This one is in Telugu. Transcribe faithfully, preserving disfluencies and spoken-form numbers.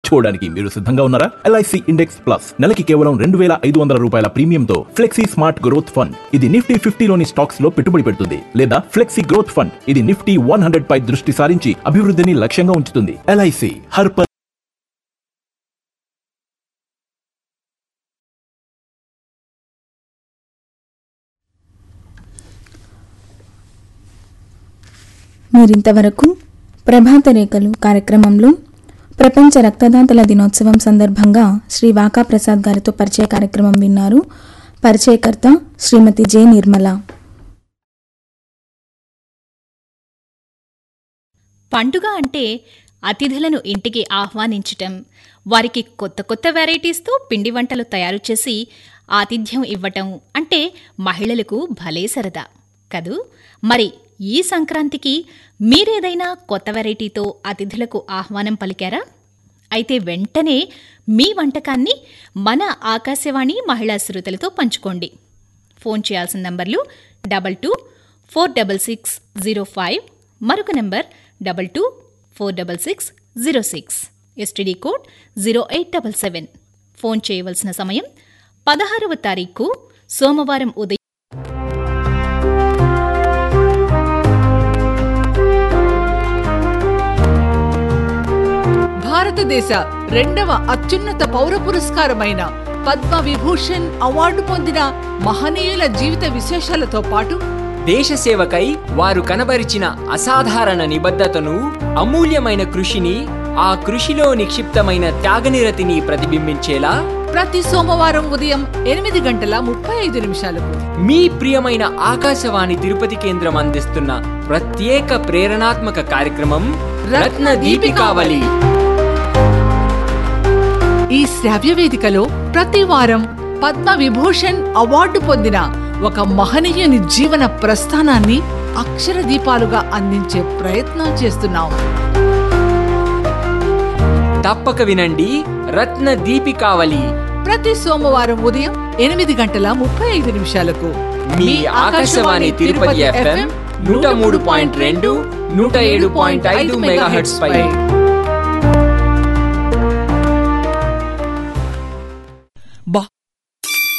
చేర్చుకోవడానికి మీరు సిద్ధంగా ఉన్నారా? ఎల్ఐసి ఇండెక్స్ ప్లస్ నెలకి కేవలం రెండు వేల ఐదు వందల రూపాయల ప్రీమియంతో ఫ్లెక్సీ స్మార్ట్ గ్రోత్ ఫండ్. ఇది నిఫ్టీ ఫిఫ్టీలోని స్టాక్స్ లో పెట్టుబడి పెడుతుంది. లేదా ఫ్లెక్సీ గ్రోత్ ఫండ్, ఇది నిఫ్టీ వన్ హండ్రెడ్ పై దృష్టి సారించి అభివృద్ధిని లక్ష్యంగా ఉంచుతుంది. ఎల్ఐసి హర్ పల్. మీరింతవరకు ప్రభాత రేఖలు కార్యక్రమంలో ప్రపంచ రక్తదాతల దినోత్సవం సందర్భంగా శ్రీ వాకా ప్రసాద్ గారితో పరిచయ కార్యక్రమం విన్నారు. పరిచయకర్త శ్రీమతి జె నిర్మల. పండుగ అంటే అతిథులను ఇంటికి ఆహ్వానించటం, వారికి కొత్త కొత్త వెరైటీస్తో పిండి వంటలు తయారు చేసి ఆతిథ్యం ఇవ్వటం అంటే మహిళలకు భలే సరదా కదూ. మరి ఈ సంక్రాంతికి మీరేదైనా కొత్త వెరైటీతో అతిథులకు ఆహ్వానం పలికారా? అయితే వెంటనే మీ వంటకాన్ని మన ఆకాశవాణి మహిళా శ్రోతలతో పంచుకోండి. ఫోన్ చేయాల్సిన నంబర్లు double two four double six zero five, మరొక number double two four double six zero six, STD code zero eight double seven. Phone చేయవలసిన సమయం పదహారవ తారీఖు సోమవారం ఉదయం. భారతదేశ రెండవ అత్యున్నత పౌర పురస్కారమైన పద్మ విభూషణ్ అవార్డు పొందిన మహనీయుల జీవిత విశేషాలతో పాటు దేశ సేవకై వారు కనబరిచిన అసాధారణ నిబద్ధతను, అమూల్యమైన కృషిని, ఆ కృషిలో నిక్షిప్తమైన త్యాగనిరతిని ప్రతిబింబించేలా ప్రతి సోమవారం ఉదయం ఎనిమిది గంటల ముప్పై ఐదు నిమిషాలకు మీ ప్రియమైన ఆకాశవాణి తిరుపతి కేంద్రం అందిస్తున్న ప్రత్యేక ప్రేరణాత్మక కార్యక్రమం రత్న దీపికావళి. ఈ శ్రావ్య వేదికలో ప్రతి వారం పద్మ విభూషణ్ అవార్డు పొందిన ఒక మహనీయుని జీవన ప్రస్థానాన్ని అక్షర దీపాలుగా అందించే ప్రయత్నం చేస్తున్నాం. తప్పక వినండి రత్న దీపికావళి, ప్రతి సోమవారం ఉదయం ఎనిమిది గంటల ముప్పై ఐదు నిమిషాలకు మీ ఆకాశవాణి తిరుపతి ఎఫ్ఎం నూట మూడు పాయింట్ రెండు నూట ఏడు పాయింట్ ఐదు మెగాహెర్ట్జ్ పై.